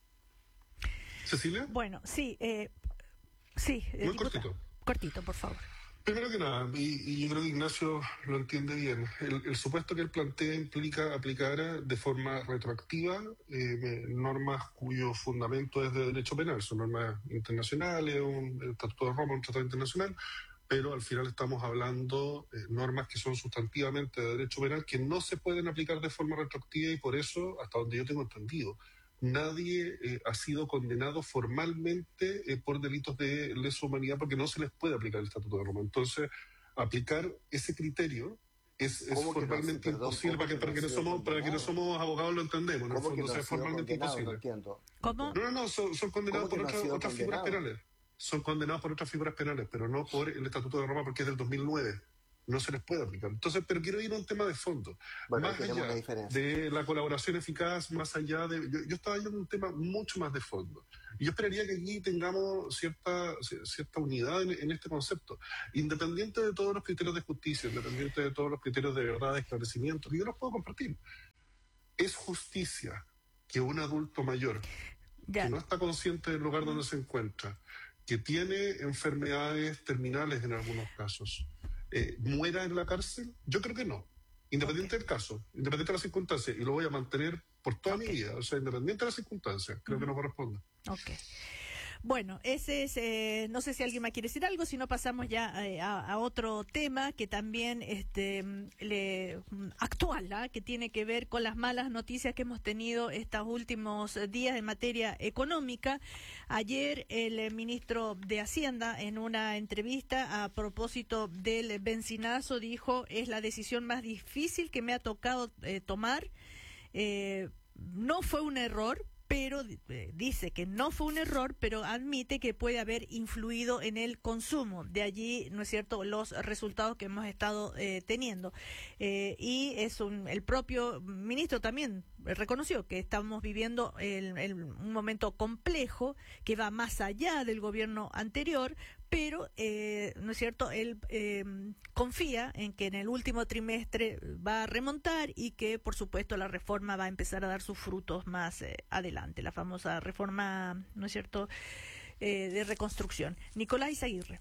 C: ¿Cecilia?
B: Bueno, sí. Sí.
C: Muy cortito.
B: Cortito, por favor.
C: Primero que nada, y yo creo que Ignacio lo entiende bien, el supuesto que él plantea implica aplicar de forma retroactiva normas cuyo fundamento es de derecho penal, son normas internacionales, el Estatuto de Roma, un tratado internacional, pero al final estamos hablando normas que son sustantivamente de derecho penal que no se pueden aplicar de forma retroactiva y por eso, hasta donde yo tengo entendido, nadie ha sido condenado formalmente por delitos de lesa humanidad porque no se les puede aplicar el Estatuto de Roma. Entonces, aplicar ese criterio Es formalmente imposible, para quienes no somos abogados lo entendemos, en el fondo, es formalmente imposible.
B: ¿Cómo?
C: No, son condenados por otras figuras penales. Son condenados por otras figuras penales, pero no por el Estatuto de Roma, porque es del 2009. No se les puede aplicar. Entonces, pero quiero ir a un tema de fondo.
E: Bueno,
C: más allá de la colaboración eficaz, más allá de... Yo estaba yendo a un tema mucho más de fondo. Y yo esperaría que aquí tengamos cierta unidad en este concepto. Independiente de todos los criterios de justicia, independiente de todos los criterios de verdad, de esclarecimiento, que yo los puedo compartir. Es justicia que un adulto mayor, que no está consciente del lugar donde se encuentra, que tiene enfermedades terminales en algunos casos, muera en la cárcel? Yo creo que no. Independiente del caso, independiente de las circunstancias, y lo voy a mantener por toda mi vida, o sea, independiente de las circunstancias, creo que no corresponde.
B: Ok. Bueno, ese es, no sé si alguien más quiere decir algo, si no pasamos ya a otro tema que también actual, que tiene que ver con las malas noticias que hemos tenido estos últimos días en materia económica. Ayer el ministro de Hacienda, en una entrevista a propósito del benzinazo, dijo: es la decisión más difícil que me ha tocado tomar. No fue un error, pero dice que no fue un error, pero admite que puede haber influido en el consumo. De allí, ¿no es cierto?, los resultados que hemos estado teniendo. Y el propio ministro también reconoció que estamos viviendo un momento complejo que va más allá del gobierno anterior, pero, ¿no es cierto?, él confía en que en el último trimestre va a remontar y que, por supuesto, la reforma va a empezar a dar sus frutos más adelante, la famosa reforma, ¿no es cierto?, de reconstrucción. Nicolás Izaguirre.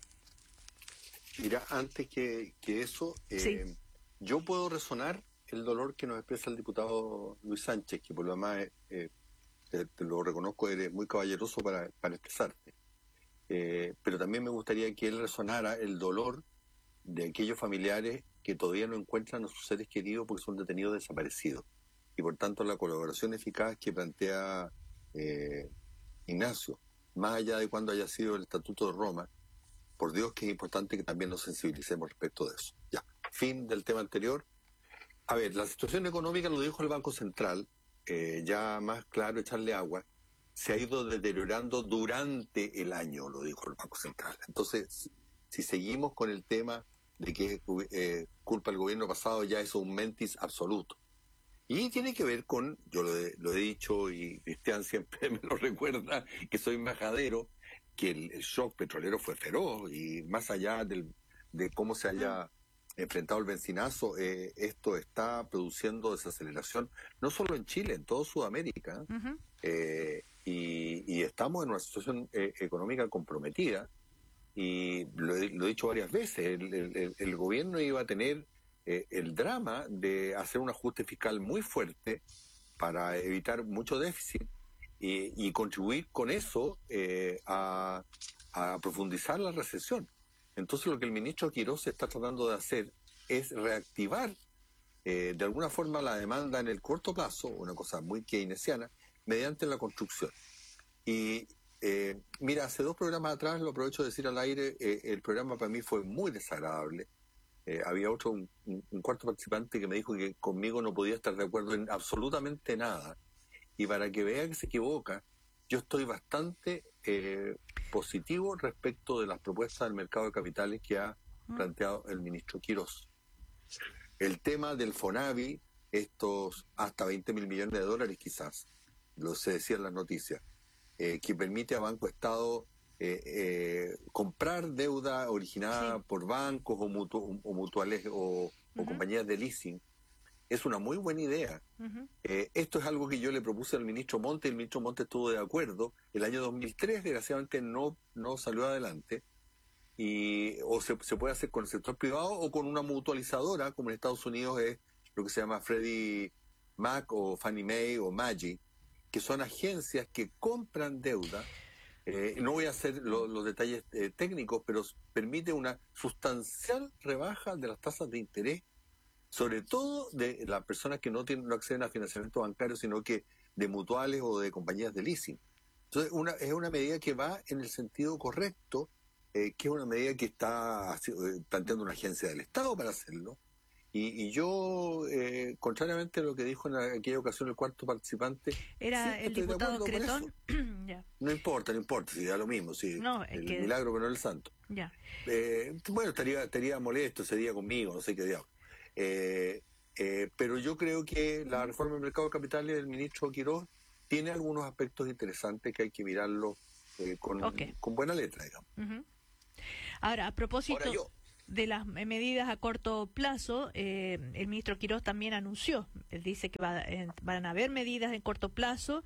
D: Mira, antes que eso,
B: sí,
D: yo puedo resonar el dolor que nos expresa el diputado Luis Sánchez, que por lo demás, te lo reconozco, eres muy caballeroso para expresarte. Pero también me gustaría que él resonara el dolor de aquellos familiares que todavía no encuentran a sus seres queridos porque son detenidos desaparecidos. Y por tanto la colaboración eficaz que plantea Ignacio, más allá de cuando haya sido el Estatuto de Roma, por Dios que es importante que también nos sensibilicemos respecto de eso. Ya, fin del tema anterior. A ver, la situación económica, lo dijo el Banco Central, ya más claro, echarle agua, se ha ido deteriorando durante el año, lo dijo el Banco Central. Entonces, si seguimos con el tema de que culpa del gobierno pasado, ya es un mentis absoluto. Y tiene que ver con, yo lo he dicho y Cristian siempre me lo recuerda, que soy majadero, que el shock petrolero fue feroz y más allá de cómo se haya enfrentado el benzinazo, esto está produciendo desaceleración, no solo en Chile, en toda Sudamérica. Uh-huh. Y estamos en una situación económica comprometida y lo he dicho varias veces, el gobierno iba a tener el drama de hacer un ajuste fiscal muy fuerte para evitar mucho déficit y contribuir con eso a profundizar la recesión. Entonces lo que el ministro Quirós está tratando de hacer es reactivar de alguna forma la demanda en el corto plazo, una cosa muy keynesiana, mediante la construcción. Y mira, hace 2 programas atrás, lo aprovecho de decir al aire, el programa para mí fue muy desagradable. Había un cuarto participante que me dijo que conmigo no podía estar de acuerdo en absolutamente nada. Y para que vea que se equivoca, yo estoy bastante positivo respecto de las propuestas del mercado de capitales que ha planteado el ministro Quirós. El tema del FONAVI, estos hasta 20.000 millones de dólares quizás, lo se decía en las noticias, que permite a Banco Estado comprar deuda originada por bancos o mutuales o compañías de leasing, es una muy buena idea. Uh-huh. Esto es algo que yo le propuse al ministro Monte, el ministro Monte estuvo de acuerdo. El año 2003, desgraciadamente, no salió adelante. O se puede hacer con el sector privado o con una mutualizadora, como en Estados Unidos es lo que se llama Freddie Mac o Fannie Mae o Maggie, que son agencias que compran deuda. No voy a hacer los detalles técnicos, pero permite una sustancial rebaja de las tasas de interés, sobre todo de las personas que no acceden a financiamiento bancario, sino que de mutuales o de compañías de leasing. Entonces, es una medida que va en el sentido correcto, que es una medida que está planteando una agencia del Estado para hacerlo, Y yo, contrariamente a lo que dijo en aquella ocasión el cuarto participante...
B: Era el diputado Cretón. Ya.
D: No importa, si da lo mismo, si
B: no,
D: el milagro que no es el santo.
B: Ya.
D: Bueno, estaría molesto ese día conmigo, no sé qué diablo. Pero yo creo que la reforma del mercado de capitales del ministro Quirós tiene algunos aspectos interesantes que hay que mirarlo con buena letra, digamos.
B: Uh-huh. Ahora, a propósito de las medidas a corto plazo, el ministro Quirós también anunció, dice que van a haber medidas en corto plazo,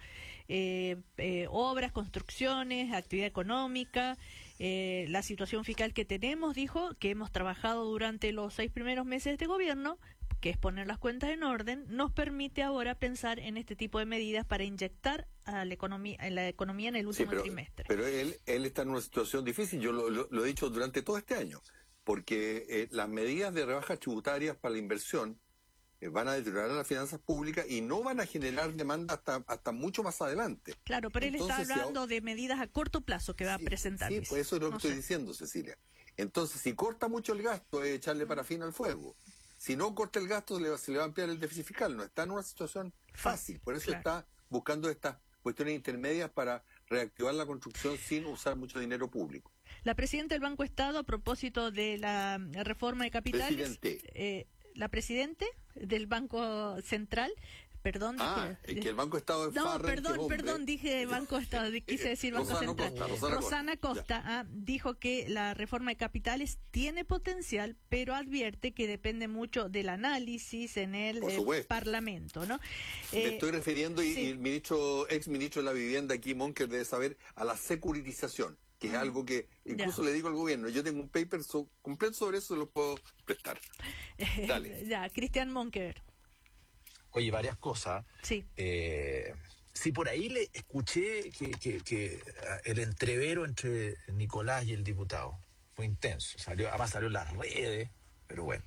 B: obras, construcciones, actividad económica, la situación fiscal que tenemos, dijo, que hemos trabajado durante los 6 primeros meses de gobierno, que es poner las cuentas en orden, nos permite ahora pensar en este tipo de medidas para inyectar a la economía en el último trimestre.
D: Pero él está en una situación difícil, yo lo he dicho durante todo este año, porque las medidas de rebajas tributarias para la inversión van a deteriorar las finanzas públicas y no van a generar demanda hasta mucho más adelante.
B: Claro, pero entonces, él está hablando de medidas a corto plazo que va a presentar.
D: Sí, pues eso es lo que estoy diciendo, Cecilia. Entonces, si corta mucho el gasto, es echarle parafina al fuego. Si no corta el gasto, se le va a ampliar el déficit fiscal. No está en una situación fácil. Por eso está buscando estas cuestiones intermedias para reactivar la construcción sin usar mucho dinero público.
B: La presidenta del Banco Estado, a propósito de la reforma de capitales... la presidenta del Banco Central... Perdón,
D: que el Banco Estado es
B: perdón, dije Banco Estado, quise decir Banco Central. Rosana Costa dijo que la reforma de capitales tiene potencial, pero advierte que depende mucho del análisis en el Parlamento, ¿no?
D: Me estoy refiriendo, y el ex ministro de la Vivienda, aquí Monker, debe saber, a la securitización, que es algo que incluso le digo al gobierno, yo tengo un paper completo sobre eso, lo puedo prestar. Dale.
B: Cristian Monker.
A: Oye, varias cosas.
B: Sí.
A: Sí, por ahí le escuché que el entrevero entre Nicolás y el diputado fue intenso. Además salió en las redes, pero bueno.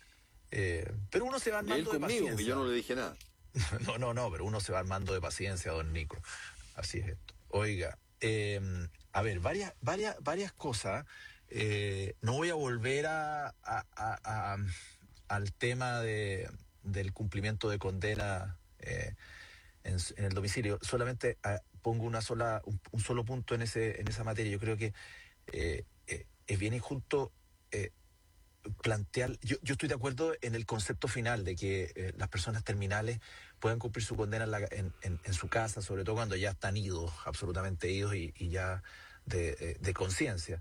A: Pero uno se va armando de paciencia.
D: Que yo no le dije nada.
A: No, pero uno se va armando de paciencia, don Nico. Así es esto. Oiga, a ver, varias cosas. No voy a volver al tema del cumplimiento de condena en el domicilio. Solamente pongo un solo punto en esa materia. Yo creo que es bien injusto plantear... Yo estoy de acuerdo en el concepto final de que las personas terminales puedan cumplir su condena en su casa, sobre todo cuando ya están absolutamente idos y ya de conciencia.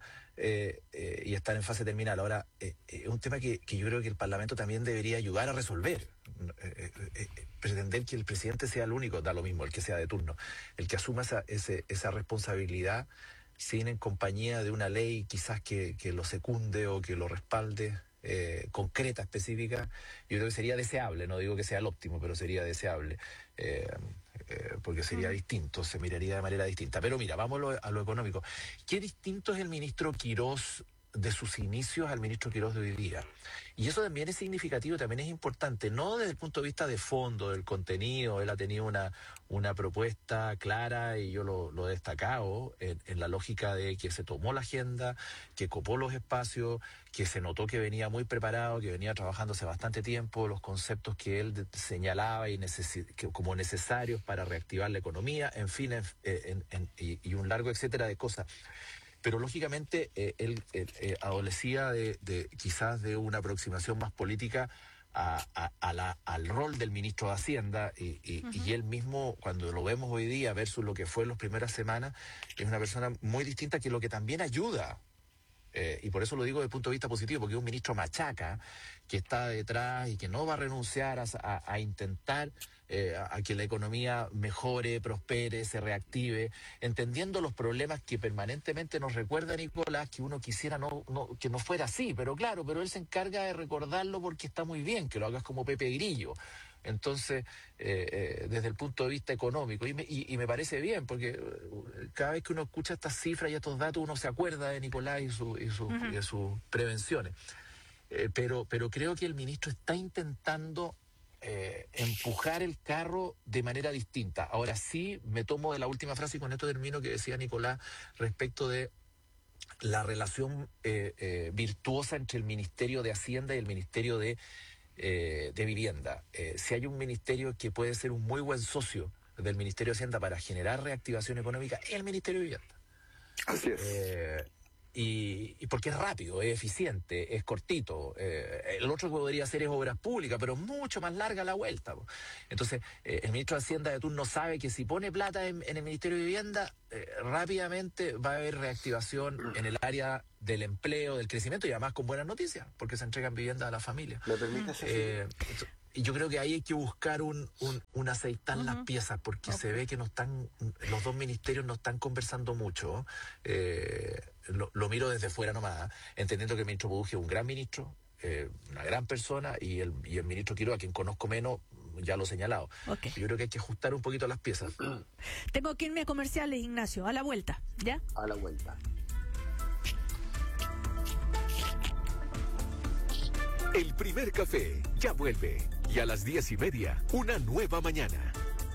A: Y estar en fase terminal. Ahora, es un tema que yo creo que el Parlamento también debería ayudar a resolver. Pretender que el presidente sea el único, da lo mismo, el que sea de turno, el que asuma esa responsabilidad sin en compañía de una ley quizás que lo secunde o que lo respalde, concreta, específica. Yo creo que sería deseable, no digo que sea el óptimo, pero sería deseable. Porque sería distinto, se miraría de manera distinta. Pero mira, vamos a lo económico. ¿Qué distinto es el ministro Quirós de sus inicios al ministro Quirós de hoy día? Y eso también es significativo, también es importante, no desde el punto de vista de fondo, del contenido. Él ha tenido una propuesta clara, y yo lo he destacado, en la lógica de que se tomó la agenda, que copó los espacios, que se notó que venía muy preparado, que venía trabajando hace bastante tiempo los conceptos que él señalaba como necesarios para reactivar la economía, en fin, y un largo etcétera de cosas. Pero lógicamente él adolecía quizás de una aproximación más política al rol del ministro de Hacienda, y él mismo, cuando lo vemos hoy día versus lo que fue en las primeras semanas, es una persona muy distinta, que lo que también ayuda. Y por eso lo digo desde el punto de vista positivo, porque es un ministro machaca que está detrás y que no va a renunciar a intentar a que la economía mejore, prospere, se reactive, entendiendo los problemas que permanentemente nos recuerda Nicolás, que uno quisiera que no fuera así, pero él se encarga de recordarlo porque está muy bien que lo hagas como Pepe Grillo. Entonces, desde el punto de vista económico, y me parece bien, porque cada vez que uno escucha estas cifras y estos datos, uno se acuerda de Nicolás y de sus prevenciones. Pero creo que el ministro está intentando empujar el carro de manera distinta. Ahora sí, me tomo de la última frase, y con esto termino, que decía Nicolás respecto de la relación virtuosa entre el Ministerio de Hacienda y el Ministerio de de vivienda, si hay un ministerio que puede ser un muy buen socio del Ministerio de Hacienda para generar reactivación económica, es el Ministerio de Vivienda.
D: Así es.
A: Y porque es rápido, es eficiente, es cortito. El otro que podría hacer es obras públicas, pero mucho más larga la vuelta. Entonces, el ministro de Hacienda de turno sabe que si pone plata en el Ministerio de Vivienda, rápidamente va a haber reactivación en el área del empleo, del crecimiento, y además con buenas noticias, porque se entregan viviendas a la familia.
E: ¿Me permite,
A: y yo creo que ahí hay que buscar un aceitar las piezas, porque se ve que los dos ministerios no están conversando mucho. Lo miro desde fuera nomás, entendiendo que el ministro Budge es un gran ministro, una gran persona, y el ministro Quiroga, a quien conozco menos, ya lo he señalado.
B: Okay.
A: Yo creo que hay que ajustar un poquito las piezas.
B: Tengo que irme a comerciales, Ignacio, a la vuelta, ¿ya?
E: A la vuelta.
K: El primer café ya vuelve. Y a las 10:30, una nueva mañana.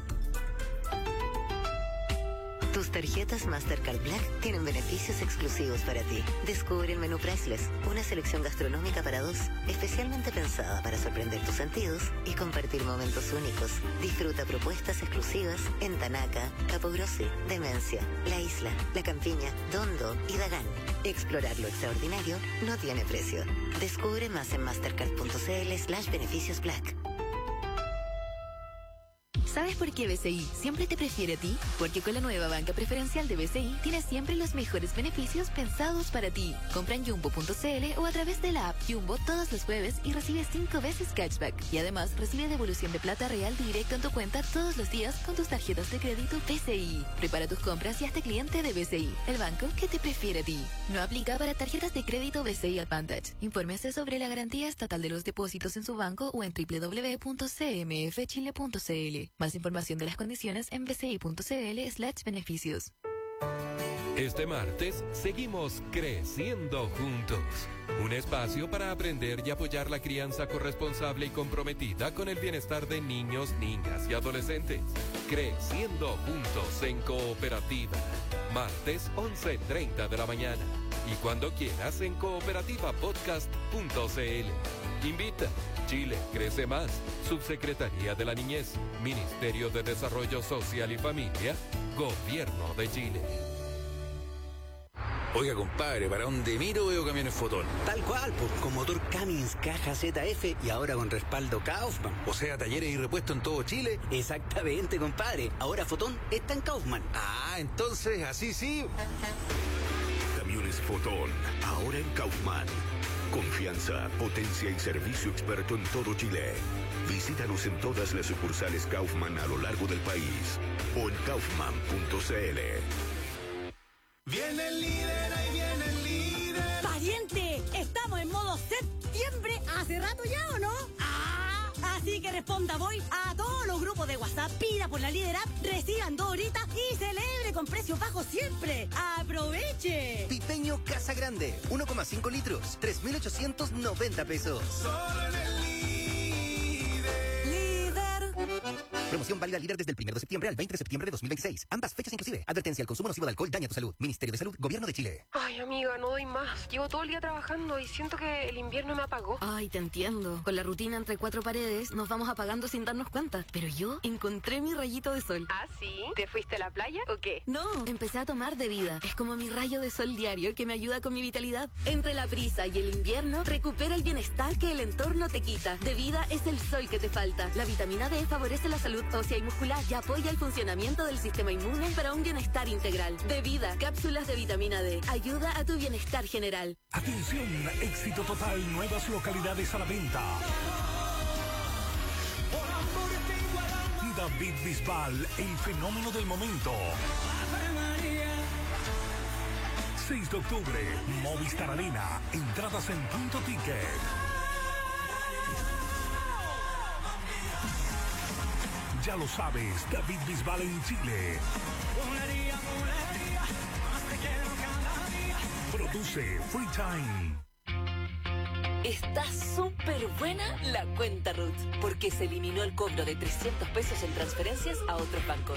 I: Tus tarjetas Mastercard Black tienen beneficios exclusivos para ti. Descubre el menú Priceless, una selección gastronómica para dos, especialmente pensada para sorprender tus sentidos y compartir momentos únicos. Disfruta propuestas exclusivas en Tanaca, Capogrossi, Demencia, La Isla, La Campiña, Dondo y Dagán. Explorar lo extraordinario no tiene precio. Descubre más en mastercard.cl/beneficios Black.
R: ¿Sabes por qué BCI siempre te prefiere a ti? Porque con la nueva banca preferencial de BCI tienes siempre los mejores beneficios pensados para ti. Compra en Jumbo.cl o a través de la app Jumbo todos los jueves y recibe 5 veces cashback. Y además recibe devolución de plata real directo en tu cuenta todos los días con tus tarjetas de crédito BCI. Prepara tus compras y hazte cliente de BCI, el banco que te prefiere a ti. No aplica para tarjetas de crédito BCI Advantage. Infórmese sobre la garantía estatal de los depósitos en su banco o en www.cmfchile.cl. Más información de las condiciones en bci.cl/beneficios.
S: Este martes seguimos creciendo juntos. Un espacio para aprender y apoyar la crianza corresponsable y comprometida con el bienestar de niños, niñas y adolescentes. Creciendo juntos en cooperativa. Martes 11:30 de la mañana. Y cuando quieras en cooperativapodcast.cl. Invita. Chile crece más. Subsecretaría de la Niñez. Ministerio de Desarrollo Social y Familia. Gobierno de Chile.
G: Oiga, compadre, ¿para dónde miro veo camiones Fotón?
H: Tal cual, pues, con motor Cummins caja ZF y ahora con respaldo Kaufman.
G: O sea, talleres y repuestos en todo Chile.
H: Exactamente, compadre. Ahora Fotón está en Kaufman.
G: Ah, entonces, así sí.
F: Camiones Fotón, ahora en Kaufman. Confianza, potencia y servicio experto en todo Chile. Visítanos en todas las sucursales Kaufman a lo largo del país o en kaufman.cl.
J: ¡Viene el líder, ahí viene el líder! ¡Pariente! ¡Estamos en modo septiembre hace rato ya, ¿o no? ¡Ah! Así que responda voy a todos los grupos de WhatsApp, pida por la Líder App, reciban 2 horitas y celebre con precios bajos siempre. ¡Aproveche!
L: Pipeño Casa Grande, 1,5 litros, 3,890 pesos.
J: Solo en el
L: Promoción válida líder desde el 1 de septiembre al 20 de septiembre de 2026. Ambas fechas inclusive. Advertencia: el consumo nocivo de alcohol daña tu salud. Ministerio de Salud, Gobierno de Chile.
T: Ay, amiga, no doy más. Llevo todo el día trabajando y siento que el invierno me apagó.
R: Ay, te entiendo. Con la rutina entre 4 paredes nos vamos apagando sin darnos cuenta. Pero yo encontré mi rayito de sol.
T: ¿Ah, sí? ¿Te fuiste a la playa o qué?
R: No, empecé a tomar de vida. Es como mi rayo de sol diario que me ayuda con mi vitalidad. Entre la prisa y el invierno, recupera el bienestar que el entorno te quita. De vida es el sol que te falta. La vitamina D favorece la salud ósea y muscular y apoya el funcionamiento del sistema inmune para un bienestar integral. De vida, cápsulas de vitamina D. Ayuda a tu bienestar general.
M: Atención, éxito total, nuevas localidades a la venta. David Bisbal, el fenómeno del momento. 6 de octubre, Movistar Arena, entradas en Punto Ticket. Ya lo sabes, David Bisbal en Chile. Produce Free Time.
O: Está súper buena la cuenta RUT, porque se eliminó el cobro de 300 pesos en transferencias a otros bancos.